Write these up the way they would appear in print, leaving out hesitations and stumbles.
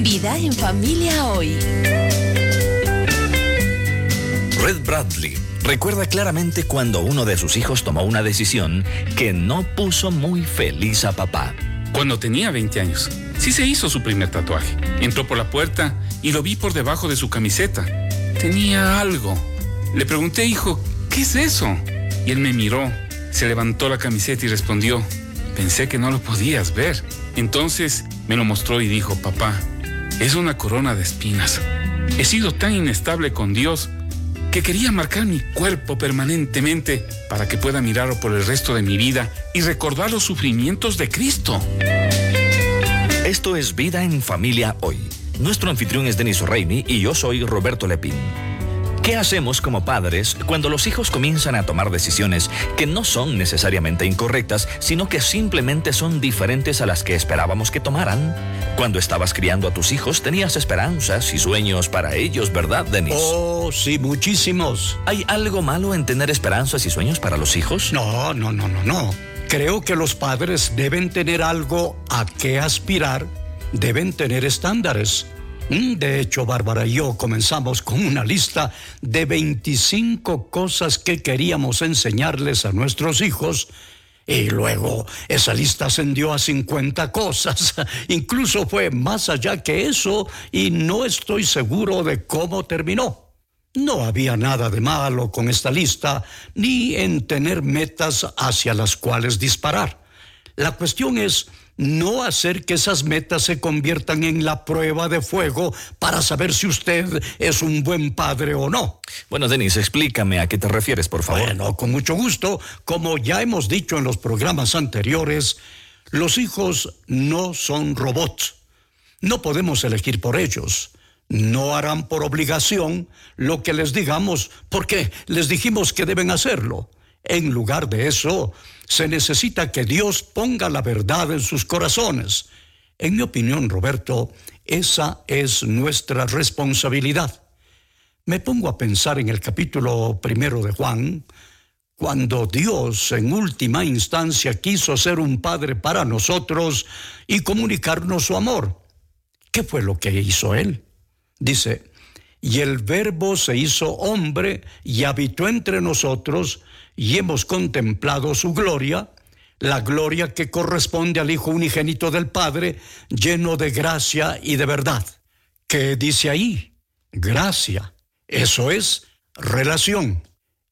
Vida en familia hoy. Red Bradley recuerda claramente cuando uno de sus hijos tomó una decisión que no puso muy feliz a papá. Cuando tenía 20 años, sí se hizo su primer tatuaje. Entró por la puerta y lo vi por debajo de su camiseta. Tenía algo. Le pregunté, hijo, ¿qué es eso? Y él me miró, se levantó la camiseta y respondió, pensé que no lo podías ver. Entonces me lo mostró y dijo, papá, es una corona de espinas. He sido tan inestable con Dios que quería marcar mi cuerpo permanentemente para que pueda mirarlo por el resto de mi vida y recordar los sufrimientos de Cristo. Esto es Vida en Familia Hoy. Nuestro anfitrión es Denis Reimi y yo soy Roberto Lepín. ¿Qué hacemos como padres cuando los hijos comienzan a tomar decisiones que no son necesariamente incorrectas, sino que simplemente son diferentes a las que esperábamos que tomaran? Cuando estabas criando a tus hijos, tenías esperanzas y sueños para ellos, ¿verdad, Denis? Oh, sí, muchísimos. ¿Hay algo malo en tener esperanzas y sueños para los hijos? No. Creo que los padres deben tener algo a qué aspirar, deben tener estándares. De hecho, Bárbara y yo comenzamos con una lista de 25 cosas que queríamos enseñarles a nuestros hijos y luego esa lista ascendió a 50 cosas. Incluso fue más allá que eso y no estoy seguro de cómo terminó. No había nada de malo con esta lista ni en tener metas hacia las cuales disparar. La cuestión es no hacer que esas metas se conviertan en la prueba de fuego para saber si usted es un buen padre o no. Bueno, Denis, explícame a qué te refieres, por favor. Bueno, con mucho gusto. Como ya hemos dicho en los programas anteriores, los hijos no son robots. No podemos elegir por ellos. No harán por obligación lo que les digamos porque les dijimos que deben hacerlo. En lugar de eso, se necesita que Dios ponga la verdad en sus corazones. En mi opinión, Roberto, esa es nuestra responsabilidad. Me pongo a pensar en el capítulo 1 de Juan, cuando Dios en última instancia quiso ser un padre para nosotros y comunicarnos su amor. ¿Qué fue lo que hizo Él? Dice, y el Verbo se hizo hombre y habitó entre nosotros, y hemos contemplado su gloria, la gloria que corresponde al Hijo unigénito del Padre, lleno de gracia y de verdad. ¿Qué dice ahí? Gracia. Eso es relación.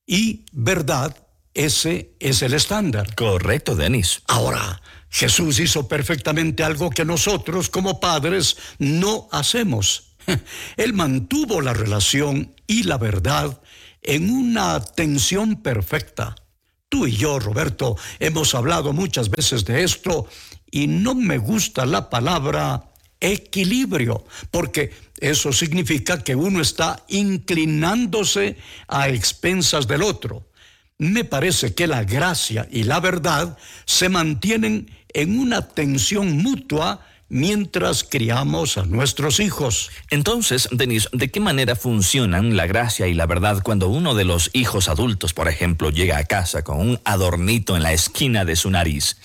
Y verdad, ese es el estándar. Correcto, Denis. Ahora, Jesús hizo perfectamente algo que nosotros como padres no hacemos. Él mantuvo la relación y la verdad en una tensión perfecta. Tú y yo, Roberto, hemos hablado muchas veces de esto y no me gusta la palabra equilibrio, porque eso significa que uno está inclinándose a expensas del otro. Me parece que la gracia y la verdad se mantienen en una tensión mutua mientras criamos a nuestros hijos. Entonces, Denis, ¿de qué manera funcionan la gracia y la verdad cuando uno de los hijos adultos, por ejemplo, llega a casa con un adornito en la esquina de su nariz?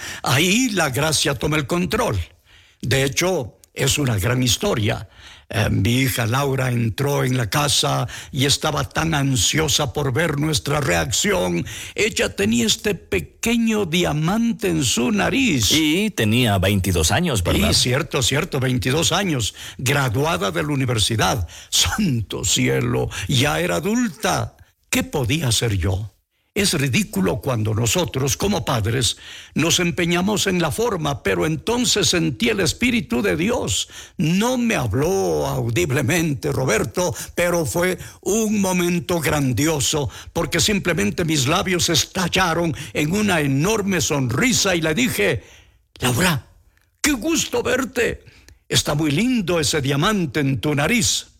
Ahí la gracia toma el control. De hecho, es una gran historia. Mi hija Laura entró en la casa y estaba tan ansiosa por ver nuestra reacción. Ella tenía este pequeño diamante en su nariz. Y tenía 22 años, ¿verdad? Sí, cierto, 22 años, graduada de la universidad. ¡Santo cielo! Ya era adulta. ¿Qué podía hacer yo? Es ridículo cuando nosotros, como padres, nos empeñamos en la forma, pero entonces sentí el Espíritu de Dios. No me habló audiblemente, Roberto, pero fue un momento grandioso, porque simplemente mis labios estallaron en una enorme sonrisa y le dije, Laura, qué gusto verte. Está muy lindo ese diamante en tu nariz.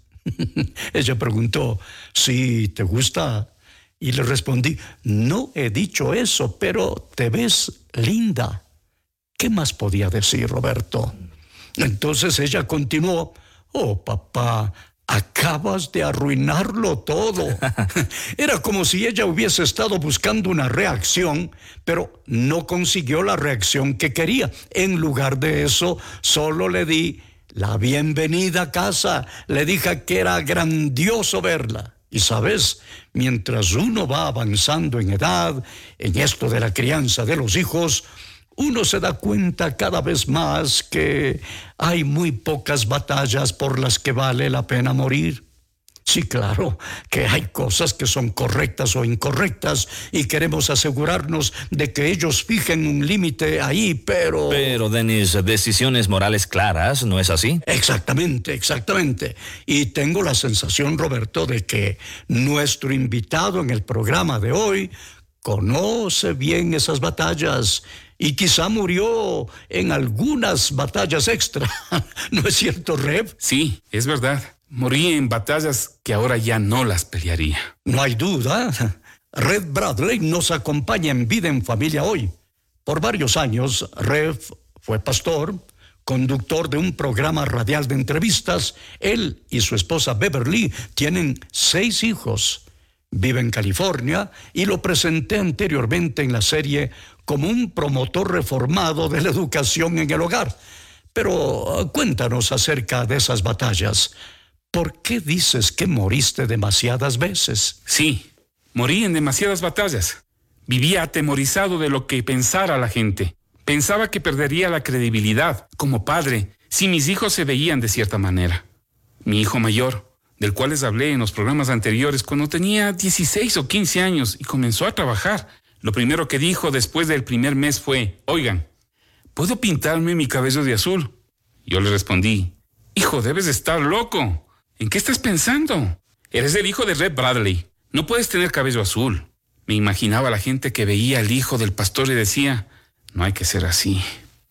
Ella preguntó, ¿sí te gusta? Y le respondí, no he dicho eso, pero te ves linda. ¿Qué más podía decir, Roberto? Entonces ella continuó, oh, papá, acabas de arruinarlo todo. Era como si ella hubiese estado buscando una reacción, pero no consiguió la reacción que quería. En lugar de eso, solo le di la bienvenida a casa. Le dije que era grandioso verla. Y sabes, mientras uno va avanzando en edad, en esto de la crianza de los hijos, uno se da cuenta cada vez más que hay muy pocas batallas por las que vale la pena morir. Sí, claro, que hay cosas que son correctas o incorrectas y queremos asegurarnos de que ellos fijen un límite ahí, pero... Pero, Denis, decisiones morales claras, ¿no es así? Exactamente. Y tengo la sensación, Roberto, de que nuestro invitado en el programa de hoy conoce bien esas batallas y quizá murió en algunas batallas extra. ¿No es cierto, Rev? Sí, es verdad. Morí en batallas que ahora ya no las pelearía. No hay duda. Red Bradley nos acompaña en Vida en Familia hoy. Por varios años, Red fue pastor, conductor de un programa radial de entrevistas. Él y su esposa Beverly tienen 6 hijos. Vive en California y lo presenté anteriormente en la serie como un promotor reformado de la educación en el hogar. Pero cuéntanos acerca de esas batallas. ¿Por qué dices que moriste demasiadas veces? Sí, morí en demasiadas batallas. Vivía atemorizado de lo que pensara la gente. Pensaba que perdería la credibilidad como padre si mis hijos se veían de cierta manera. Mi hijo mayor, del cual les hablé en los programas anteriores, cuando tenía 16 o 15 años y comenzó a trabajar, lo primero que dijo después del primer mes fue: oigan, ¿puedo pintarme mi cabello de azul? Yo le respondí: hijo, debes de estar loco. ¿En qué estás pensando? Eres el hijo de Red Bradley. No puedes tener cabello azul. Me imaginaba a la gente que veía al hijo del pastor y decía: no hay que ser así.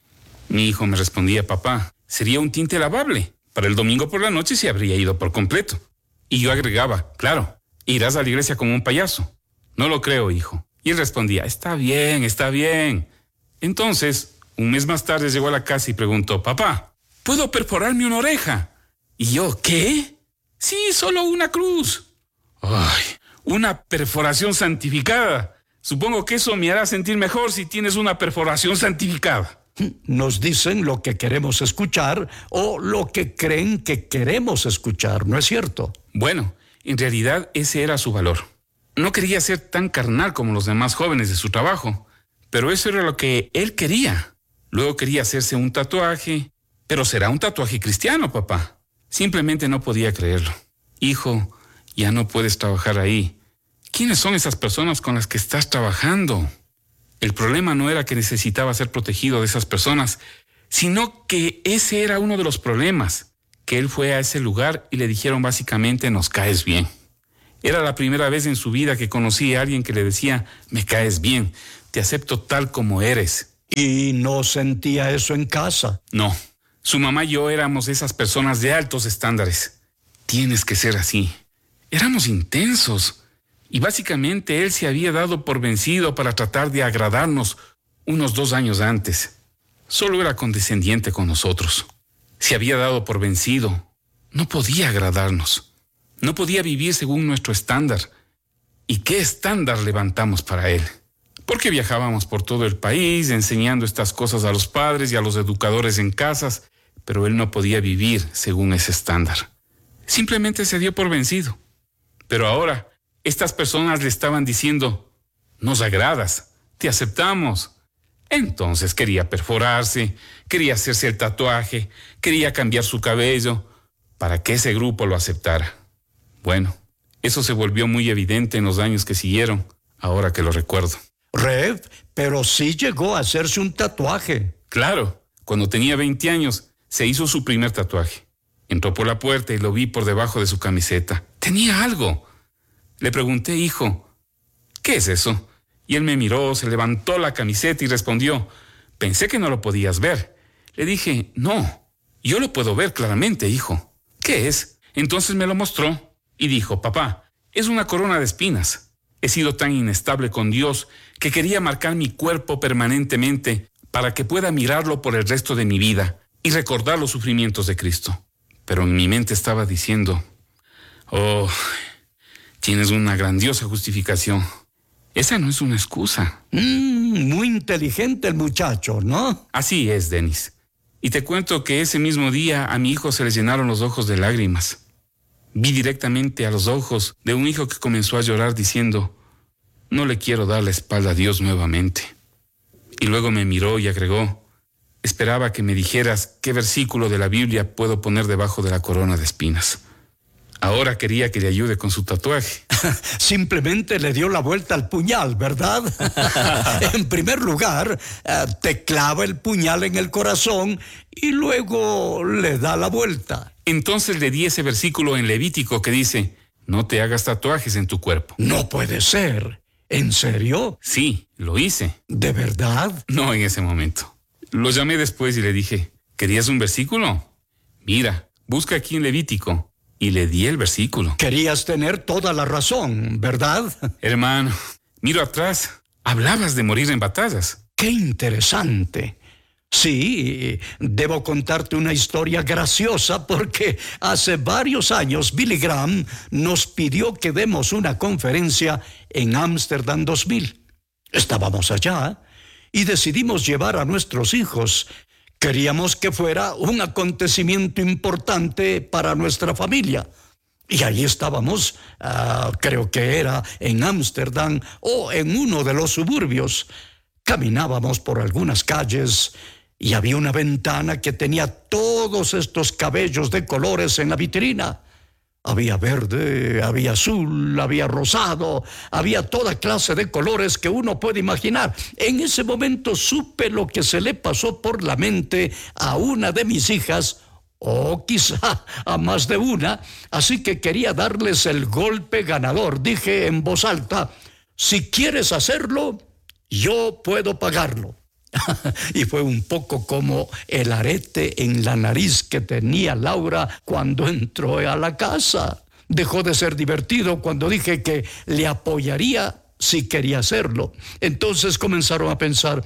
Mi hijo me respondía: papá, sería un tinte lavable. Para el domingo por la noche se habría ido por completo. Y yo agregaba: claro, irás a la iglesia como un payaso. No lo creo, hijo. Y él respondía: está bien, está bien. Entonces, un mes más tarde llegó a la casa y preguntó: papá, ¿puedo perforarme una oreja? Y yo: ¿qué? Sí, solo una cruz. Ay, una perforación santificada. Supongo que eso me hará sentir mejor si tienes una perforación santificada. Nos dicen lo que queremos escuchar o lo que creen que queremos escuchar, ¿no es cierto? Bueno, en realidad ese era su valor. No quería ser tan carnal como los demás jóvenes de su trabajo, pero eso era lo que él quería. Luego quería hacerse un tatuaje, pero será un tatuaje cristiano, papá. Simplemente no podía creerlo. Hijo, ya no puedes trabajar ahí. ¿Quiénes son esas personas con las que estás trabajando? El problema no era que necesitaba ser protegido de esas personas, sino que ese era uno de los problemas, que él fue a ese lugar y le dijeron básicamente: nos caes bien. Era la primera vez en su vida que conocí a alguien que le decía: me caes bien, te acepto tal como eres. ¿Y no sentía eso en casa? No. Su mamá y yo éramos esas personas de altos estándares. Tienes que ser así. Éramos intensos. Y básicamente él se había dado por vencido para tratar de agradarnos unos 2 años antes. Solo era condescendiente con nosotros. Se había dado por vencido. No podía agradarnos. No podía vivir según nuestro estándar. ¿Y qué estándar levantamos para él? Porque viajábamos por todo el país enseñando estas cosas a los padres y a los educadores en casas, pero él no podía vivir según ese estándar. Simplemente se dio por vencido. Pero ahora, estas personas le estaban diciendo: nos agradas, te aceptamos. Entonces quería perforarse, quería hacerse el tatuaje, quería cambiar su cabello, para que ese grupo lo aceptara. Bueno, eso se volvió muy evidente en los años que siguieron, ahora que lo recuerdo. Rev, pero sí llegó a hacerse un tatuaje. Claro, cuando tenía 20 años, se hizo su primer tatuaje. Entró por la puerta y lo vi por debajo de su camiseta. Tenía algo. Le pregunté: hijo, ¿qué es eso? Y él me miró, se levantó la camiseta y respondió: pensé que no lo podías ver. Le dije: no, yo lo puedo ver claramente, hijo. ¿Qué es? Entonces me lo mostró y dijo: papá, es una corona de espinas. He sido tan inestable con Dios que quería marcar mi cuerpo permanentemente para que pueda mirarlo por el resto de mi vida y recordar los sufrimientos de Cristo. Pero en mi mente estaba diciendo: oh, tienes una grandiosa justificación. Esa no es una excusa. Muy inteligente el muchacho, ¿no? Así es, Denis. Y te cuento que ese mismo día a mi hijo se le llenaron los ojos de lágrimas. Vi directamente a los ojos de un hijo que comenzó a llorar diciendo: no le quiero dar la espalda a Dios nuevamente. Y luego me miró y agregó: esperaba que me dijeras qué versículo de la Biblia puedo poner debajo de la corona de espinas. Ahora quería que le ayude con su tatuaje. Simplemente le dio la vuelta al puñal, ¿verdad? En primer lugar, te clava el puñal en el corazón y luego le da la vuelta. Entonces le di ese versículo en Levítico que dice: no te hagas tatuajes en tu cuerpo. No puede ser. ¿En serio? Sí, lo hice. ¿De verdad? No en ese momento. Lo llamé después y le dije: ¿querías un versículo? Mira, busca aquí en Levítico. Y le di el versículo. Querías tener toda la razón, ¿verdad? Hermano, miro atrás. Hablabas de morir en batallas. ¡Qué interesante! Sí, debo contarte una historia graciosa porque hace varios años Billy Graham nos pidió que demos una conferencia en Ámsterdam 2000. Estábamos allá y decidimos llevar a nuestros hijos. Queríamos que fuera un acontecimiento importante para nuestra familia. Y ahí estábamos, creo que era en Ámsterdam o en uno de los suburbios. Caminábamos por algunas calles y había una ventana que tenía todos estos cabellos de colores en la vitrina. Había verde, había azul, había rosado, había toda clase de colores que uno puede imaginar. En ese momento supe lo que se le pasó por la mente a una de mis hijas, o quizá a más de una, así que quería darles el golpe ganador. Dije en voz alta: si quieres hacerlo, yo puedo pagarlo. Y fue un poco como el arete en la nariz que tenía Laura cuando entró a la casa. Dejó de ser divertido cuando dije que le apoyaría si quería hacerlo. Entonces comenzaron a pensar: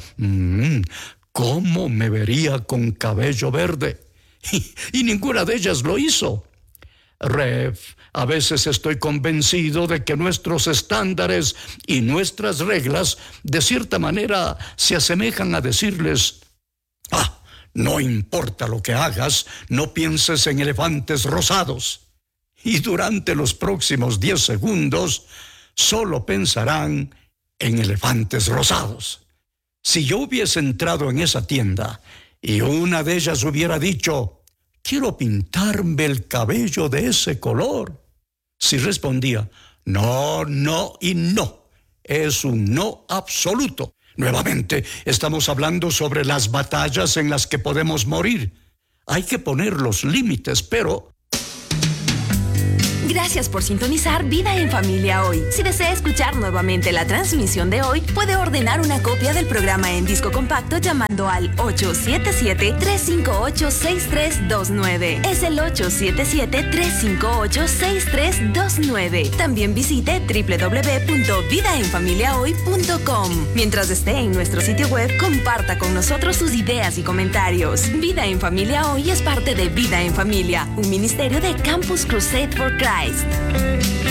¿cómo me vería con cabello verde? Y ninguna de ellas lo hizo. Rev, a veces estoy convencido de que nuestros estándares y nuestras reglas, de cierta manera, se asemejan a decirles: no importa lo que hagas, no pienses en elefantes rosados. Y durante los próximos 10 segundos, solo pensarán en elefantes rosados. Si yo hubiese entrado en esa tienda y una de ellas hubiera dicho: quiero pintarme el cabello de ese color, si respondía no, no y no, es un no absoluto. Nuevamente, estamos hablando sobre las batallas en las que podemos morir. Hay que poner los límites, pero... Gracias por sintonizar Vida en Familia Hoy. Si desea escuchar nuevamente la transmisión de hoy, puede ordenar una copia del programa en disco compacto llamando al 877-358-6329. Es el 877-358-6329. También visite www.vidaenfamiliahoy.com. Mientras esté en nuestro sitio web, comparta con nosotros sus ideas y comentarios. Vida en Familia Hoy es parte de Vida en Familia, un ministerio de Campus Crusade for Christ.